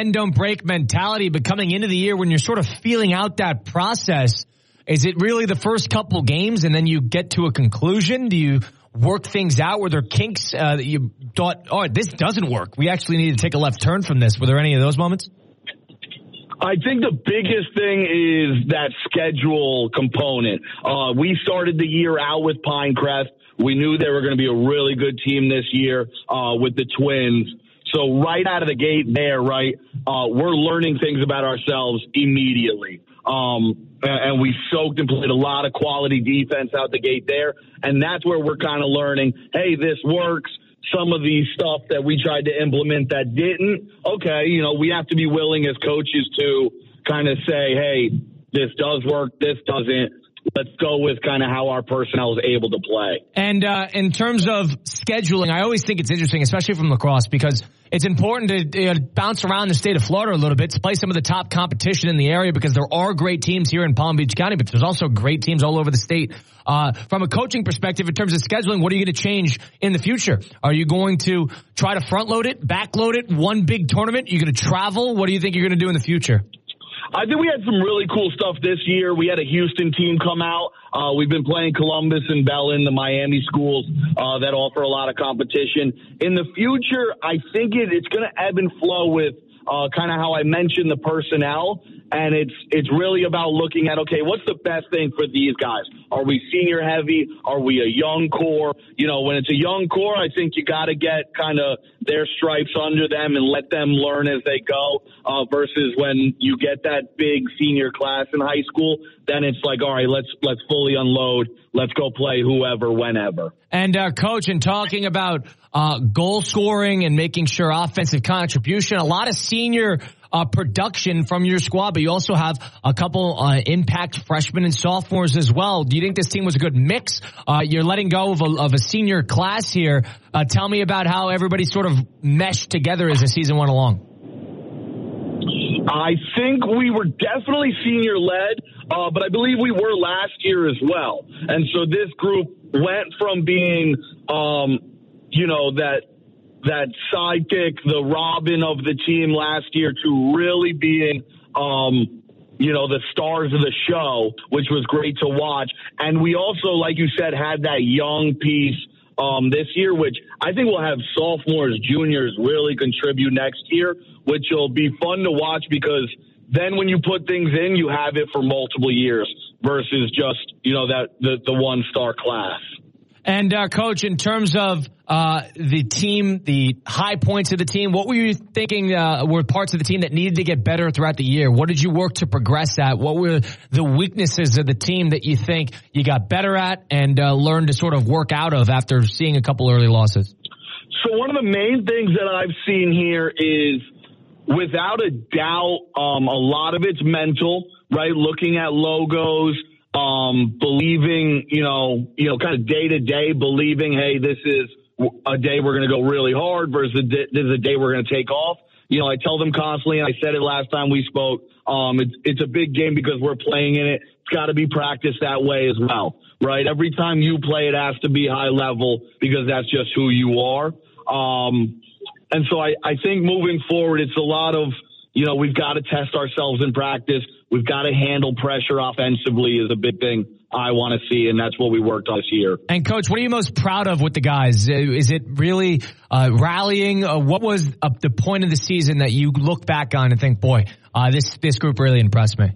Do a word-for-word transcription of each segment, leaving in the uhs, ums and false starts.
bend don't break mentality, but coming into the year when you're sort of feeling out that process, is it really the first couple games and then you get to a conclusion? Do you work things out? Were there kinks uh, that you thought, oh, this doesn't work, we actually need to take a left turn from this? Were there any of those moments? I think the biggest thing is that schedule component. Uh, we started the year out with Pinecrest. We knew they were going to be a really good team this year uh, with the Twins. So right out of the gate there, right, uh, we're learning things about ourselves immediately. Um, and we soaked and played a lot of quality defense out the gate there. And that's where we're kind of learning, hey, this works. Some of the stuff that we tried to implement that didn't, okay, you know, we have to be willing as coaches to kind of say, hey, this does work, this doesn't. Let's go with kind of how our personnel is able to play. And uh, in terms of scheduling, I always think it's interesting, especially from lacrosse, because it's important to uh, bounce around the state of Florida a little bit to play some of the top competition in the area, because there are great teams here in Palm Beach County, but there's also great teams all over the state. Uh, from a coaching perspective, in terms of scheduling, what are you going to change in the future? Are you going to try to front load it, back load it, one big tournament? Are you going to travel? What do you think you're going to do in the future? I think we had some really cool stuff this year. We had a Houston team come out. Uh, we've been playing Columbus and Bellin, the Miami schools uh, that offer a lot of competition. In the future, I think it, it's going to ebb and flow with uh, kind of how I mentioned the personnel. And it's it's really about looking at, okay, what's the best thing for these guys? Are we senior heavy? Are we a young core? You know, when it's a young core, I think you got to get kind of their stripes under them and let them learn as they go uh, versus when you get that big senior class in high school, then it's like, all right, let's let's fully unload. Let's go play whoever, whenever. And, uh, Coach, in talking about uh, goal scoring and making sure offensive contribution, a lot of senior Uh, production from your squad, but you also have a couple uh, impact freshmen and sophomores as well. Do you think this team was a good mix? Uh, you're letting go of a, of a senior class here. Uh, tell me about how everybody sort of meshed together as the season went along. I think we were definitely senior-led, uh, but I believe we were last year as well. And so this group went from being, um, you know, that that sidekick, the Robin of the team last year, to really being, um, you know, the stars of the show, which was great to watch. And we also, like you said, had that young piece um, this year, which I think we'll have sophomores, juniors really contribute next year, which will be fun to watch, because then when you put things in, you have it for multiple years versus just, you know, that the, the one-star class. And, uh, Coach, in terms of uh, the team, the high points of the team, what were you thinking uh, were parts of the team that needed to get better throughout the year? What did you work to progress at? What were the weaknesses of the team that you think you got better at and uh, learned to sort of work out of after seeing a couple early losses? So one of the main things that I've seen here is, without a doubt, um, a lot of it's mental, right? Looking at logos, Um, believing, you know, you know, kind of day to day, believing, hey, this is a day we're going to go really hard versus this is a day we're going to take off. You know, I tell them constantly, and I said it last time we spoke, um, it's, it's a big game because we're playing in it. It's got to be practiced that way as well, right? Every time you play, it has to be high level because that's just who you are. Um, and so I, I think moving forward, it's a lot of, you know, we've got to test ourselves in practice. We've got to handle pressure offensively is a big thing I want to see, and that's what we worked on this year. And, Coach, what are you most proud of with the guys? Is it really uh, rallying? Uh, what was uh, the point of the season that you look back on and think, boy, uh, this, this group really impressed me?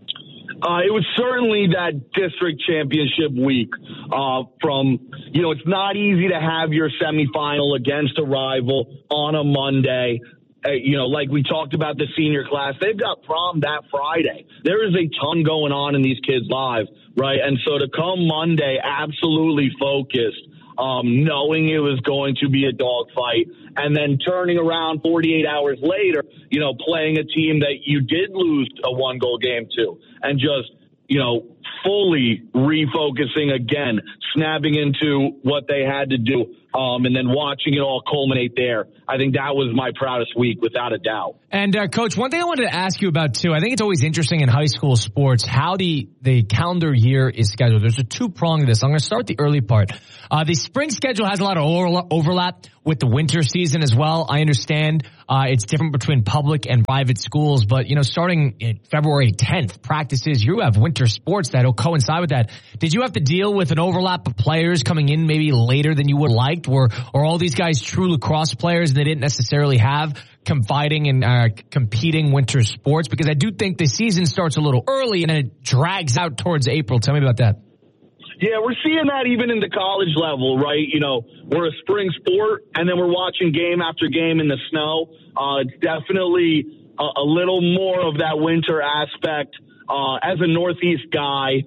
Uh, it was certainly that district championship week. Uh, from, you know, it's not easy to have your semifinal against a rival on a Monday. Uh, you know, like we talked about the senior class, they've got prom that Friday. There is a ton going on in these kids' lives, right? And so to come Monday absolutely focused, um, knowing it was going to be a dogfight, and then turning around forty-eight hours later, you know, playing a team that you did lose a one-goal game to, and just, you know, fully refocusing again, snapping into what they had to do. Um, and then watching it all culminate there, I think that was my proudest week, without a doubt. And, uh, Coach, one thing I wanted to ask you about, too, I think it's always interesting in high school sports how the, the calendar year is scheduled. There's a two-prong to this. I'm going to start with the early part. Uh, the spring schedule has a lot of overlap with the winter season as well. I understand uh, it's different between public and private schools, but, you know, starting in February tenth, practices, you have winter sports that'll coincide with that. Did you have to deal with an overlap of players coming in maybe later than you would have liked? Were, or all these guys true lacrosse players and they didn't necessarily have confiding in uh, competing winter sports? Because I do think the season starts a little early and then it drags out towards April. Tell me about that. Yeah, we're seeing that even in the college level, right? You know, we're a spring sport, and then we're watching game after game in the snow. Uh, it's definitely a, a little more of that winter aspect. Uh, as a Northeast guy,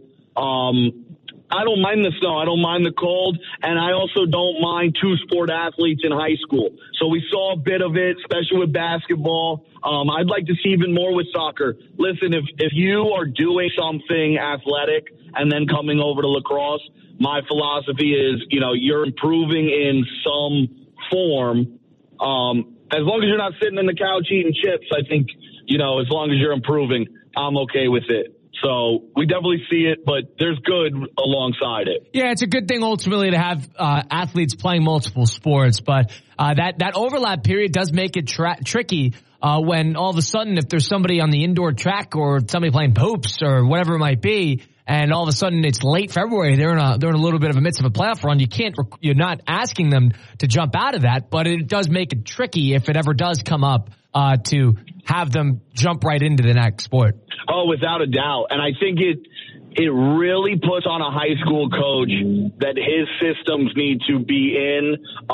um, I don't mind the snow. I don't mind the cold, and I also don't mind two-sport athletes in high school. So we saw a bit of it, especially with basketball. Um, I'd like to see even more with soccer. Listen, if if you are doing something athletic and then coming over to lacrosse, my philosophy is, you know, you're improving in some form. Um, as long as you're not sitting on the couch eating chips, I think, you know, as long as you're improving, I'm okay with it. So we definitely see it, but there's good alongside it. Yeah, it's a good thing ultimately to have uh, athletes playing multiple sports, but uh, that, that overlap period does make it tra- tricky uh, when all of a sudden if there's somebody on the indoor track or somebody playing hoops or whatever it might be, and all of a sudden it's late February, they're in a they're in a little bit of a midst of a playoff run. You can't, you're not asking them to jump out of that, but it does make it tricky if it ever does come up uh, to have them jump right into the next sport. Oh, without a doubt, and I think it it really puts on a high school coach that his systems need to be in,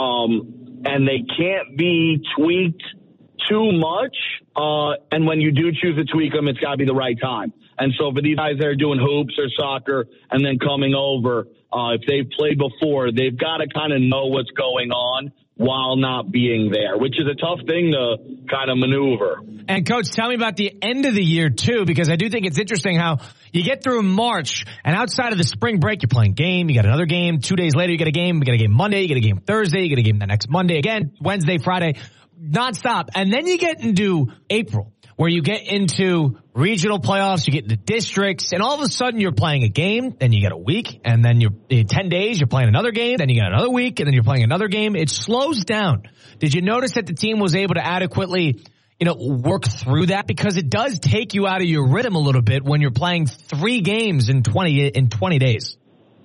um, and they can't be tweaked too much. Uh, and when you do choose to tweak them, it's got to be the right time. And so for these guys that are doing hoops or soccer and then coming over, uh, if they've played before, they've got to kind of know what's going on while not being there, which is a tough thing to kind of maneuver. And Coach, tell me about the end of the year too, because I do think it's interesting how you get through March and outside of the spring break, you're playing game, you got another game, two days later you get a game, you get a game Monday, you get a game Thursday, you get a game the next Monday again, Wednesday, Friday, nonstop. And then you get into April, where you get into regional playoffs, you get into districts, and all of a sudden you're playing a game, then you get a week, and then you're in ten days, you're playing another game, then you get another week, and then you're playing another game. It slows down. Did you notice that the team was able to adequately, you know, work through that? Because it does take you out of your rhythm a little bit when you're playing three games in twenty in twenty days.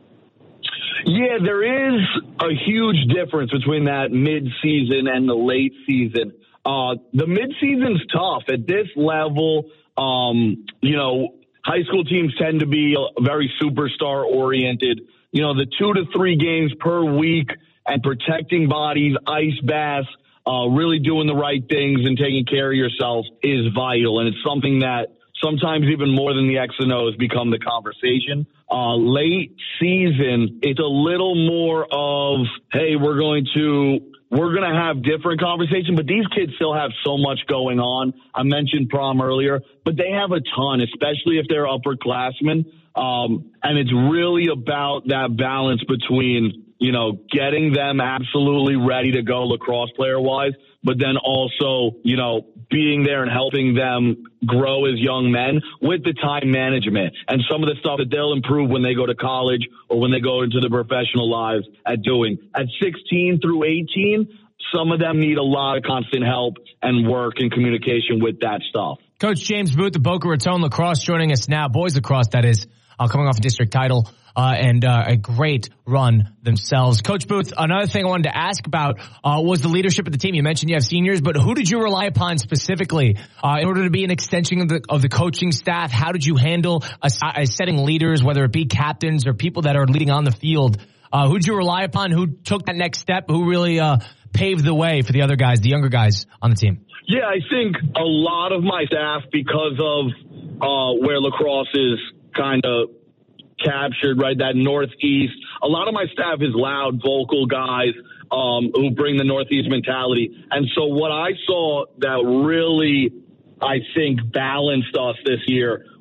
Yeah, there is a huge difference between that mid-season and the late season. Uh, the mid-season's tough. At this level, um, you know, high school teams tend to be very superstar-oriented. You know, the two to three games per week and protecting bodies, ice baths, uh, really doing the right things and taking care of yourself is vital. And it's something that sometimes even more than the X and O's become the conversation. Uh, late season, it's a little more of, hey, we're going to We're going to have different conversation, but these kids still have so much going on. I mentioned prom earlier, but they have a ton, especially if they're upperclassmen. Um, and it's really about that balance between, you know, getting them absolutely ready to go lacrosse player wise, but then also, you know, being there and helping them grow as young men with the time management and some of the stuff that they'll improve when they go to college or when they go into the professional lives at doing. At sixteen through eighteen, some of them need a lot of constant help and work and communication with that stuff. Coach James Booth of Boca Raton Lacrosse joining us now. Boys lacrosse, that is, uh, coming off a district title. Uh, and uh, a great run themselves. Coach Booth, another thing I wanted to ask about uh, was the leadership of the team. You mentioned you have seniors, but who did you rely upon specifically uh, in order to be an extension of the, of the coaching staff? How did you handle a, a setting leaders, whether it be captains or people that are leading on the field? Uh, who did you rely upon? Who took that next step? Who really uh, paved the way for the other guys, the younger guys on the team? Yeah, I think a lot of my staff, because of uh, where lacrosse is kind of captured, right, that Northeast. A lot of my staff is loud, vocal guys um, who bring the Northeast mentality. And so what I saw that really, I think, balanced us this year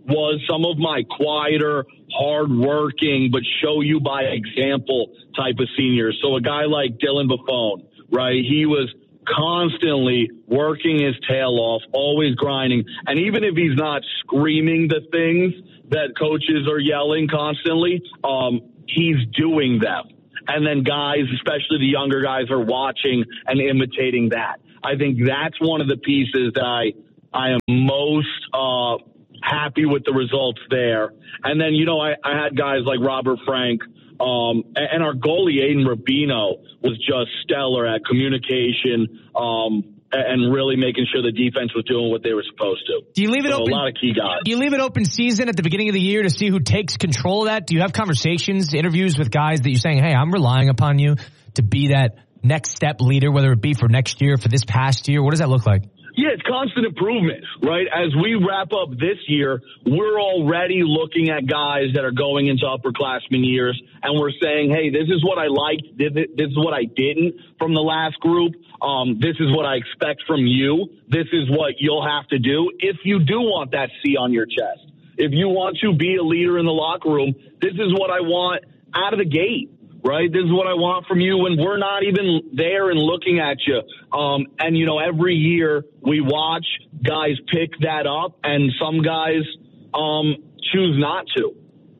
was some of my quieter, hard-working, but show-you-by-example type of seniors. So a guy like Dylan Buffone, right, he was constantly working his tail off, always grinding. And even if he's not screaming the things that coaches are yelling constantly, um, he's doing them. And then guys, especially the younger guys, are watching and imitating that. I think that's one of the pieces that I I am most uh, happy with the results there. And then, you know, I, I had guys like Robert Frank, um, and, and our goalie, Aiden Rubino, was just stellar at communication um, and really making sure the defense was doing what they were supposed to. Do you leave it so open? A lot of key guys. Do you leave it open season at the beginning of the year to see who takes control of that? Do you have conversations, interviews with guys that you're saying, hey, I'm relying upon you to be that next step leader, whether it be for next year, for this past year? What does that look like? Yeah, it's constant improvement, right? As we wrap up this year, we're already looking at guys that are going into upperclassmen years, and we're saying, hey, this is what I liked, this is what I didn't from the last group, um, this is what I expect from you, this is what you'll have to do if you do want that C on your chest. If you want to be a leader in the locker room, this is what I want out of the gate. Right? This is what I want from you when we're not even there and looking at you. Um, and, you know, every year we watch guys pick that up, and some guys um, choose not to.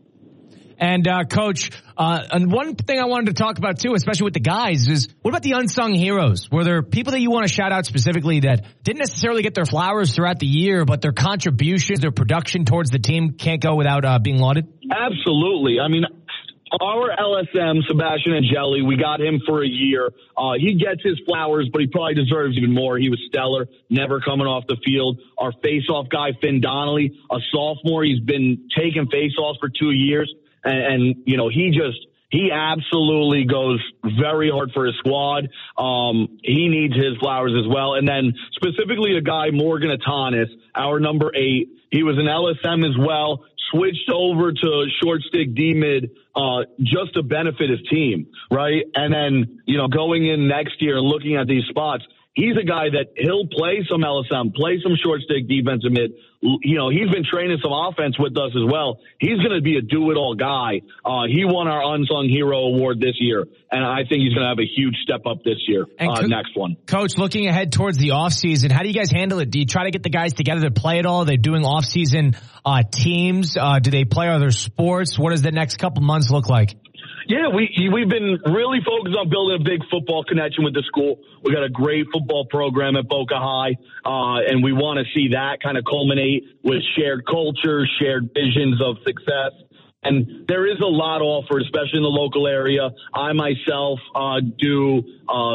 And, uh, Coach, uh, and one thing I wanted to talk about, too, especially with the guys, is what about the unsung heroes? Were there people that you want to shout out specifically that didn't necessarily get their flowers throughout the year, but their contributions, their production towards the team can't go without uh, being lauded? Absolutely. I mean, our L S M, Sebastian Angeli, we got him for a year. Uh, he gets his flowers, but he probably deserves even more. He was stellar, never coming off the field. Our face-off guy, Finn Donnelly, a sophomore. He's been taking face-offs for two years. And, and, you know, he just, he absolutely goes very hard for his squad. Um, he needs his flowers as well. And then specifically a guy, Morgan Atanis, our number eight. He was an L S M as well, switched over to short stick D-mid uh, just to benefit his team, right? And then, you know, going in next year and looking at these spots, he's a guy that he'll play some L S M, play some short stick defensive mid. You know, he's been training some offense with us as well. He's going to be a do-it-all guy. Uh, he won our Unsung Hero Award this year, and I think he's going to have a huge step up this year, uh, co- next one. Coach, looking ahead towards the offseason, how do you guys handle it? Do you try to get the guys together to play at all? Are they doing off-season uh, teams? Uh, do they play other sports? What does the next couple months look like? Yeah, we, we've been really focused on building a big football connection with the school. We got a great football program at Boca High, uh, and we want to see that kind of culminate with shared culture, shared visions of success. And there is a lot offered, especially in the local area. I myself uh, do uh,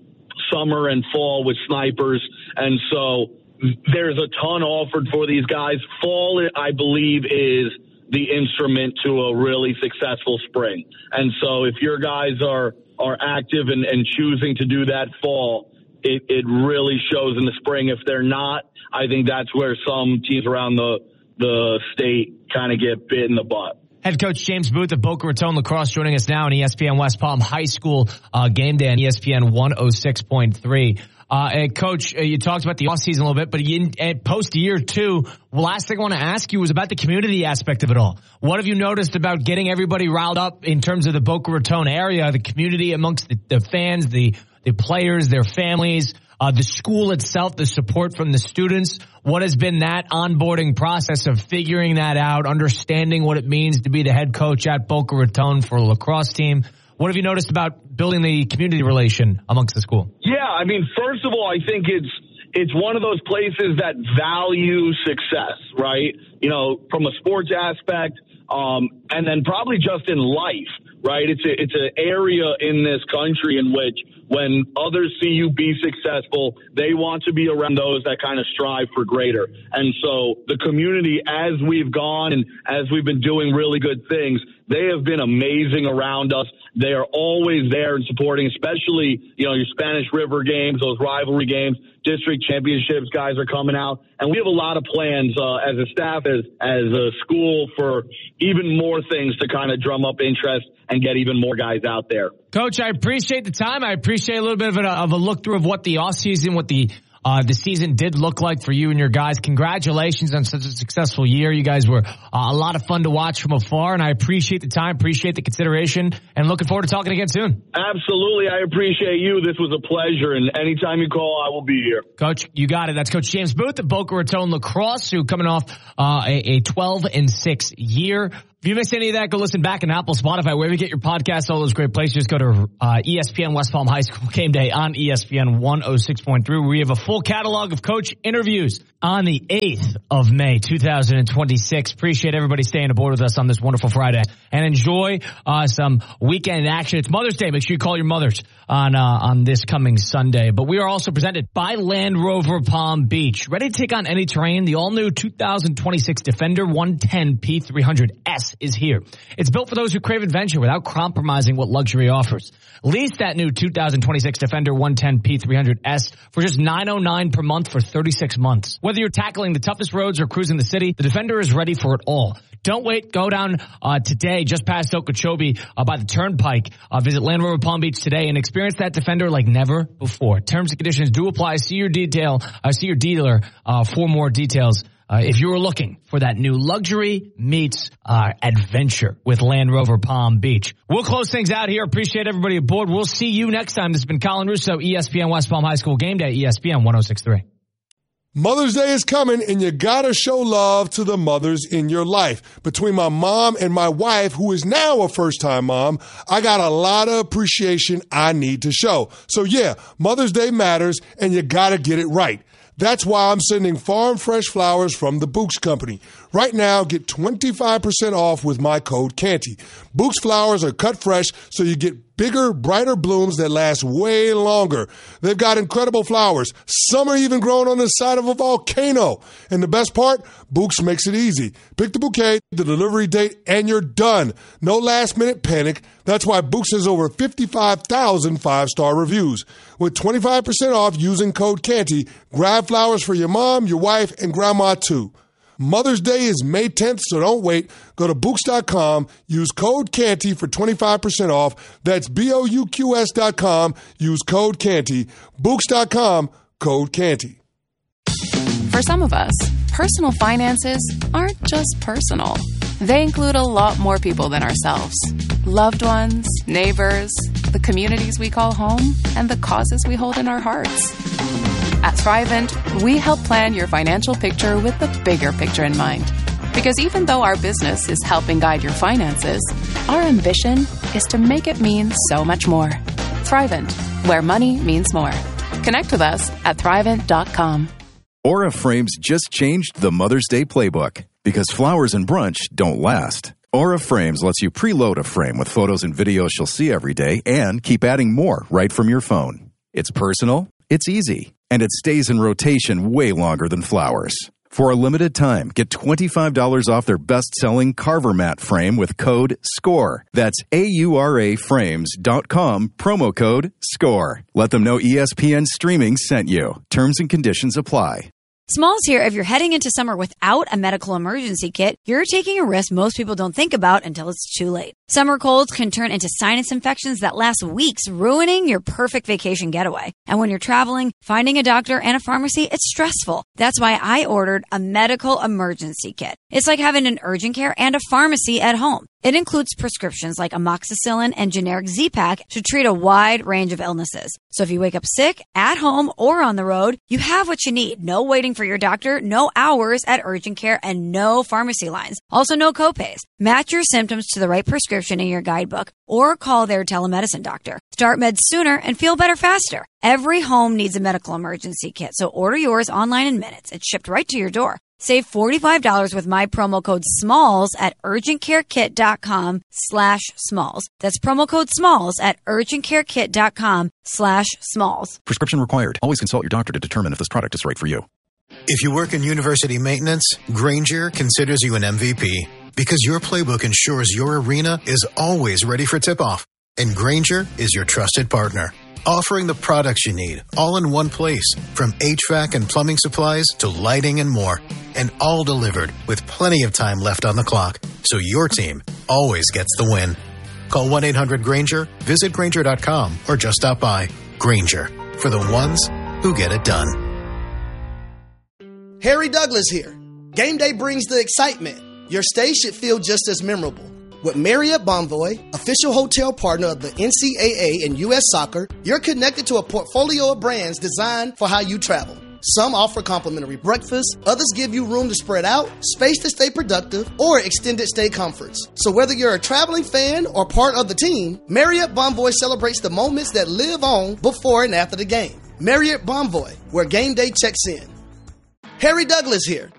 summer and fall with snipers, and so there's a ton offered for these guys. Fall, I believe, is the instrument to a really successful spring. And so if your guys are, are active and, and choosing to do that fall, it, it really shows in the spring. If they're not, I think that's where some teams around the, the state kind of get bit in the butt. Head coach James Booth of Boca Raton Lacrosse joining us now on E S P N West Palm High School uh, game day on E S P N one oh six point three. Uh, and Coach, uh, you talked about the offseason a little bit, but in, in post year two, the last thing I want to ask you was about the community aspect of it all. What have you noticed about getting everybody riled up in terms of the Boca Raton area, the community amongst the, the fans, the, the players, their families, uh, the school itself, the support from the students? What has been that onboarding process of figuring that out, understanding what it means to be the head coach at Boca Raton for a lacrosse team? What have you noticed about building the community relation amongst the school? Yeah, I mean, first of all, I think it's it's one of those places that value success, right? You know, from a sports aspect, um, and then probably just in life, right? It's a, it's an area in this country in which when others see you be successful, they want to be around those that kind of strive for greater. And so the community, as we've gone and as we've been doing really good things, they have been amazing around us. They are always there and supporting, especially, you know, your Spanish River games, those rivalry games, district championships, guys are coming out. And we have a lot of plans uh, as a staff, as, as a school for even more things to kind of drum up interest and get even more guys out there. Coach, I appreciate the time. I appreciate a little bit of a, of a look through of what the offseason, what the uh, the season did look like for you and your guys. Congratulations on such a successful year. You guys were uh, a lot of fun to watch from afar, and I appreciate the time, appreciate the consideration, and looking forward to talking again soon. Absolutely. I appreciate you. This was a pleasure, and anytime you call, I will be here. Coach, you got it. That's Coach James Booth at Boca Raton Lacrosse, who coming off uh, a, a twelve and six year. If you missed any of that, go listen back on Apple, Spotify, wherever you get your podcasts, all those great places. Just go to uh, E S P N West Palm High School Game Day on E S P N one oh six point three. We have a full catalog of coach interviews on the eighth of May, two thousand twenty-six. Appreciate everybody staying aboard with us on this wonderful Friday. And enjoy uh, some weekend action. It's Mother's Day. Make sure you call your mothers on uh, on this coming Sunday. But we are also presented by Land Rover Palm Beach. Ready to take on any terrain? The all-new two thousand twenty-six Defender one ten P three hundred S is here. It's built for those who crave adventure without compromising what luxury offers. Lease that new two thousand twenty-six Defender one ten P three hundred S for just nine oh nine per month for thirty-six months. Whether you're tackling the toughest roads or cruising the city, the Defender is ready for it all. Don't wait. Go down uh, today, just past Okeechobee uh, by the Turnpike. Uh, visit Land Rover Palm Beach today and experience that Defender like never before. Terms and conditions do apply. See your detail. Uh, see your dealer uh, for more details. Uh, if you were looking for that new luxury meets uh, adventure with Land Rover Palm Beach. We'll close things out here. Appreciate everybody aboard. We'll see you next time. This has been Colin Russo, E S P N West Palm High School Game Day, E S P N one oh six point three. Mother's Day is coming, and you gotta show love to the mothers in your life. Between my mom and my wife, who is now a first-time mom, I got a lot of appreciation I need to show. So yeah, Mother's Day matters, and you gotta get it right. That's why I'm sending farm fresh flowers from the Books Company. Right now, get twenty-five percent off with my code Canty. Books flowers are cut fresh, so you get bigger, brighter blooms that last way longer. They've got incredible flowers. Some are even growing on the side of a volcano. And the best part, Books makes it easy. Pick the bouquet, the delivery date, and you're done. No last-minute panic. That's why Books has over fifty-five thousand five-star reviews. With twenty-five percent off using code Canty, grab flowers for your mom, your wife, and grandma too. Mother's Day is May tenth, so don't wait. Go to Books dot com, use code Canty for twenty-five percent off. That's B O U Q S dot com, use code Canty. Books dot com, code Canty. For some of us, personal finances aren't just personal. They include a lot more people than ourselves. Loved ones, neighbors, the communities we call home, and the causes we hold in our hearts. At Thrivent, we help plan your financial picture with the bigger picture in mind. Because even though our business is helping guide your finances, our ambition is to make it mean so much more. Thrivent, where money means more. Connect with us at thrivent dot com. Aura Frames just changed the Mother's Day playbook because flowers and brunch don't last. Aura Frames lets you preload a frame with photos and videos she'll see every day and keep adding more right from your phone. It's personal, it's easy, and it stays in rotation way longer than flowers. For a limited time, get twenty-five dollars off their best-selling Carver Mat frame with code SCORE. That's A U R A frames dot com, promo code SCORE. Let them know E S P N Streaming sent you. Terms and conditions apply. Smalls here. If you're heading into summer without a medical emergency kit, you're taking a risk most people don't think about until it's too late. Summer colds can turn into sinus infections that last weeks, ruining your perfect vacation getaway. And when you're traveling, finding a doctor and a pharmacy, it's stressful. That's why I ordered a medical emergency kit. It's like having an urgent care and a pharmacy at home. It includes prescriptions like amoxicillin and generic Z-Pak to treat a wide range of illnesses. So if you wake up sick, at home, or on the road, you have what you need. No waiting for your doctor, no hours at urgent care, and no pharmacy lines. Also, no copays. Match your symptoms to the right prescription in your guidebook or call their telemedicine doctor. Start meds sooner and feel better faster. Every home needs a medical emergency kit, so order yours online in minutes. It's shipped right to your door. Save forty-five dollars with my promo code SMALLS at urgentcarekit.com slash SMALLS. That's promo code SMALLS at urgentcarekit.com slash SMALLS. Prescription required. Always consult your doctor to determine if this product is right for you. If you work in university maintenance, Grainger considers you an M V P because your playbook ensures your arena is always ready for tip-off. And Grainger is your trusted partner, offering the products you need all in one place, from H V A C and plumbing supplies to lighting and more, and all delivered with plenty of time left on the clock, so your team always gets the win. Call one eight hundred Grainger, visit Grainger dot com, or just stop by. Grainger, for the ones who get it done. Harry Douglas here. Game day brings the excitement. Your stay should feel just as memorable. With Marriott Bonvoy, official hotel partner of the N C double A and U S Soccer, you're connected to a portfolio of brands designed for how you travel. Some offer complimentary breakfast, others give you room to spread out, space to stay productive, or extended stay comforts. So whether you're a traveling fan or part of the team, Marriott Bonvoy celebrates the moments that live on before and after the game. Marriott Bonvoy, where game day checks in. Harry Douglas here.